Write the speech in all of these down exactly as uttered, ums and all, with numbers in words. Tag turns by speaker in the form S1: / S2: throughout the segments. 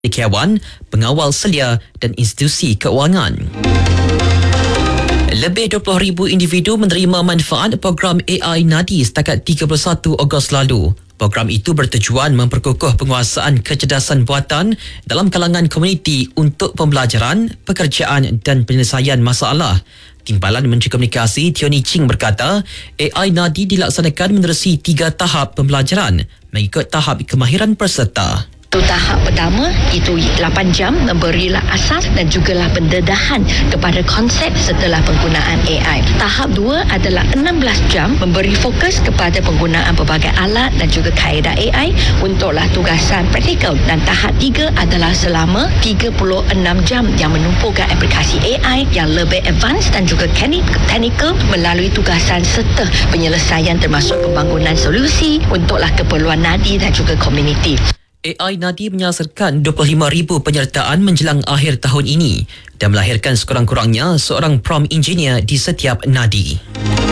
S1: cendekiawan, pengawal selia dan institusi keuangan. Lebih dua puluh ribu individu menerima manfaat program A I Nadi setakat tiga puluh satu Ogos lalu. Program itu bertujuan memperkukuh penguasaan kecerdasan buatan dalam kalangan komuniti untuk pembelajaran, pekerjaan dan penyelesaian masalah. Timbalan Menteri Komunikasi Tioni Ching berkata, A I Nadi dilaksanakan menerusi tiga tahap pembelajaran mengikut tahap kemahiran peserta.
S2: Untuk tahap pertama, itu lapan jam memberilah asas dan jugalah pendedahan kepada konsep setelah penggunaan A I. Tahap dua adalah enam belas jam memberi fokus kepada penggunaan pelbagai alat dan juga kaedah A I untuklah tugasan praktikal. Dan tahap tiga adalah selama tiga puluh enam jam yang menumpukan aplikasi A I yang lebih advance dan juga teknikal melalui tugasan serta penyelesaian termasuk pembangunan solusi untuklah keperluan Nadi dan juga komuniti.
S1: A I Nadi menyasarkan dua puluh lima ribu penyertaan menjelang akhir tahun ini dan melahirkan sekurang-kurangnya seorang prompt engineer di setiap Nadi.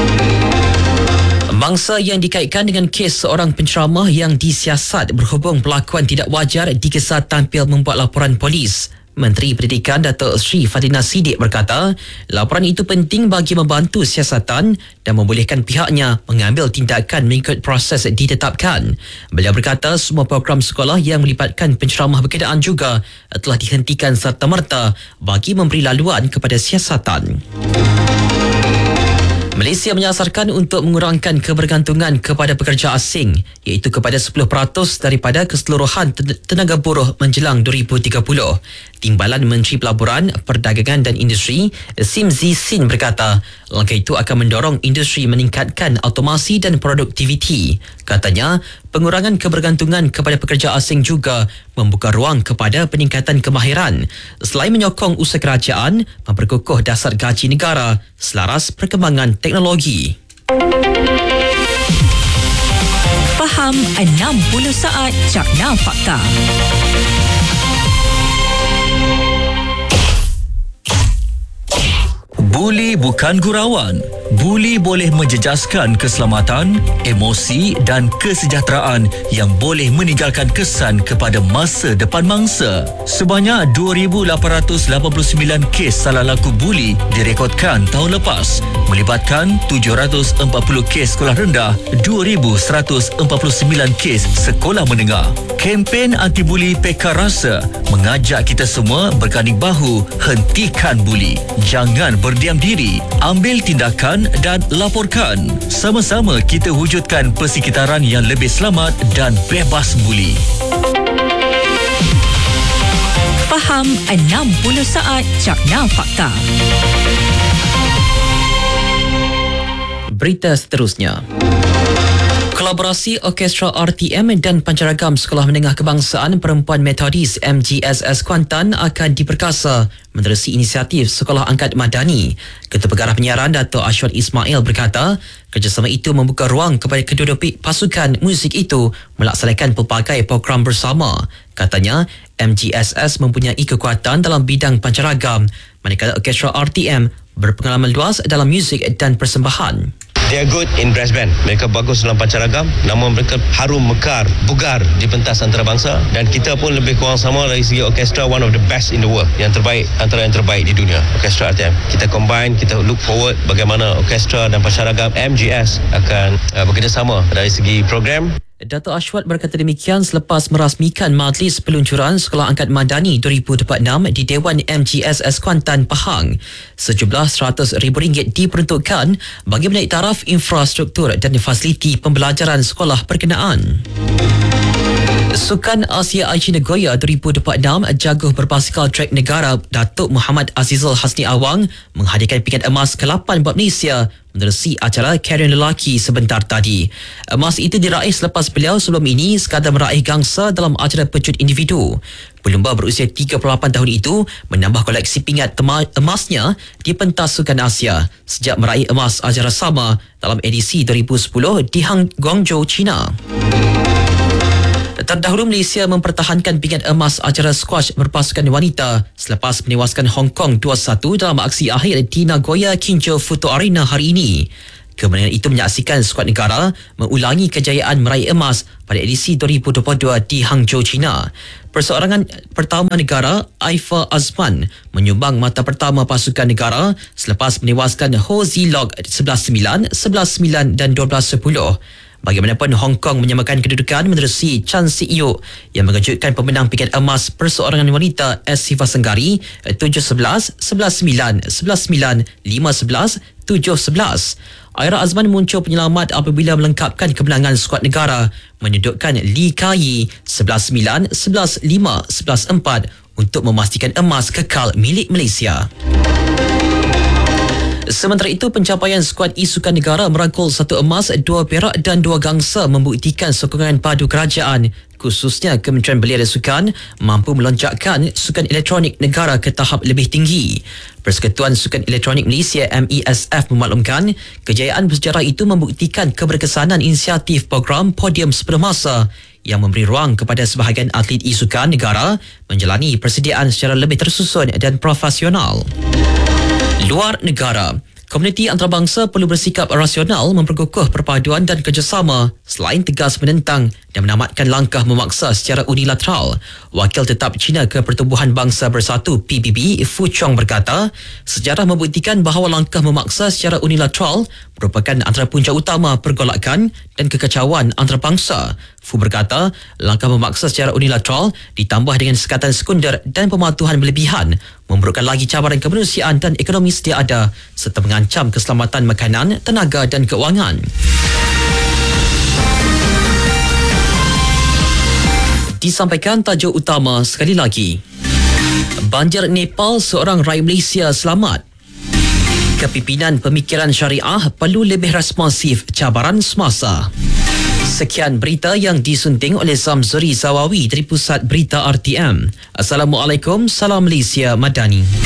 S1: Mangsa yang dikaitkan dengan kes seorang penceramah yang disiasat berhubung perlakuan tidak wajar dikesal tampil membuat laporan polis. Menteri Pendidikan Datuk Sri Fadlina Siddiq berkata, laporan itu penting bagi membantu siasatan dan membolehkan pihaknya mengambil tindakan mengikut proses ditetapkan. Beliau berkata semua program sekolah yang melibatkan penceramah berkenaan juga telah dihentikan serta-merta bagi memberi laluan kepada siasatan. Malaysia menyasarkan untuk mengurangkan kebergantungan kepada pekerja asing iaitu kepada sepuluh peratus daripada keseluruhan tenaga buruh menjelang dua ribu tiga puluh. Timbalan Menteri Pelaburan, Perdagangan dan Industri Sim Zi Sin berkata, langkah itu akan mendorong industri meningkatkan automasi dan produktiviti. Katanya, pengurangan kebergantungan kepada pekerja asing juga membuka ruang kepada peningkatan kemahiran selain menyokong usaha kerajaan memperkukuh dasar gaji negara selaras perkembangan teknologi.
S3: Faham enam puluh saat Cakna Fakta.
S4: Buli bukan gurauan. Buli boleh menjejaskan keselamatan, emosi dan kesejahteraan yang boleh meninggalkan kesan kepada masa depan mangsa. Sebanyak dua ribu lapan ratus lapan puluh sembilan kes salah laku buli direkodkan tahun lepas, melibatkan tujuh ratus empat puluh kes sekolah rendah, dua ribu seratus empat puluh sembilan kes sekolah menengah. Kempen anti-buli Pekar Rasa mengajak kita semua berganding bahu hentikan buli. Jangan berdiam diri, ambil tindakan dan laporkan. Sama-sama kita wujudkan persekitaran yang lebih selamat dan bebas buli.
S3: Faham enam puluh saat Cakna Fakta.
S1: Berita seterusnya. Kolaborasi Orkestra R T M dan Pancaragam Sekolah Menengah Kebangsaan Perempuan Metodis M G S S Kuantan akan diperkasa menerusi inisiatif Sekolah Angkat Madani. Ketua Pengarah Penyiaran Datuk Ashwat Ismail berkata, kerjasama itu membuka ruang kepada kedua-dua pasukan muzik itu melaksanakan pelbagai program bersama. Katanya, M G S S mempunyai kekuatan dalam bidang pancaragam, manakala Orkestra R T M berpengalaman luas dalam muzik dan persembahan.
S5: They are good in brass band. Mereka bagus dalam pancaragam. Nama mereka harum mekar, bugar di pentas antarabangsa. Dan kita pun lebih kurang sama dari segi orkestra, one of the best in the world. Yang terbaik, antara yang terbaik di dunia, Orkestra R T M. Kita combine, kita look forward bagaimana orkestra dan pancaragam M G S akan uh, bekerjasama dari segi program.
S1: Datuk Ashwat berkata demikian selepas merasmikan Majlis Peluncuran Sekolah Angkat Madani dua ribu dua puluh enam di Dewan M G S S Kuantan, Pahang. Sejumlah seratus ribu ringgit diperuntukkan bagi menaik taraf infrastruktur dan fasiliti pembelajaran sekolah berkenaan. Sukan Asia I G Nagoya dua ribu dua puluh enam jaguh berbasikal trek negara Datuk Muhammad Azizul Hasni Awang menghadirkan pingat emas ke lapan buat Malaysia menerusi acara Karier Lelaki sebentar tadi. Emas itu diraih selepas beliau sebelum ini sekadar meraih gangsa dalam acara pecut individu. Pelumba berusia tiga puluh lapan tahun itu menambah koleksi pingat emasnya di pentas Sukan Asia sejak meraih emas acara sama dalam edisi dua ribu sepuluh di Guangzhou, China. Terdahulu Malaysia mempertahankan pingat emas acara squash berpasukan wanita selepas menewaskan Hong Kong dua satu dalam aksi akhir di Nagoya Kinjo Futo Arena hari ini. Kemenangan itu menyaksikan skuad negara mengulangi kejayaan meraih emas pada edisi dua ribu dua puluh dua di Hangzhou, China. Perseorangan pertama negara, Aifa Azman, menyumbang mata pertama pasukan negara selepas menewaskan Ho Zilog sebelas sembilan, sebelas sembilan dan dua belas sepuluh. Bagaimanapun, Hong Kong menyamakan kedudukan menerusi Chan Si-yu yang mengejutkan pemenang piket emas perseorangan wanita S. Siva Senggari tujuh sebelas, sebelas sembilan, sebelas sembilan, lima sebelas, tujuh sebelas. Aira Azman muncul penyelamat apabila melengkapkan kemenangan skuad negara menyudutkan Lee Kai sebelas sembilan, sebelas lima, sebelas empat untuk memastikan emas kekal milik Malaysia. Sementara itu, pencapaian skuad e-sukan negara merangkul satu emas, dua perak dan dua gangsa membuktikan sokongan padu kerajaan, khususnya Kementerian Belia dan Sukan, mampu melonjakkan sukan elektronik negara ke tahap lebih tinggi. Persekutuan Sukan Elektronik Malaysia M E S F memaklumkan kejayaan bersejarah itu membuktikan keberkesanan inisiatif program Podium Sepenuh Masa yang memberi ruang kepada sebahagian atlet e-sukan negara menjalani persediaan secara lebih tersusun dan profesional. Luar negara, komuniti antarabangsa perlu bersikap rasional memperkukuh perpaduan dan kerjasama selain tegas menentang dan menamatkan langkah memaksa secara unilateral. Wakil Tetap China ke Pertubuhan Bangsa Bersatu P B B Fu Chong berkata, sejarah membuktikan bahawa langkah memaksa secara unilateral merupakan antara punca utama pergolakan dan kekacauan antarabangsa. Fu berkata, langkah memaksa secara unilateral ditambah dengan sekatan sekunder dan pematuhan berlebihan memburukkan lagi cabaran kemanusiaan dan ekonomi sedia ada serta mengancam keselamatan makanan, tenaga dan keuangan. Disampaikan tajuk utama sekali lagi. Banjir Nepal, seorang rakyat Malaysia selamat. Kepimpinan Pemikiran Syariah perlu lebih responsif cabaran semasa. Sekian berita yang disunting oleh Zamzuri Zawawi dari Pusat Berita R T M. Assalamualaikum, salam Malaysia Madani.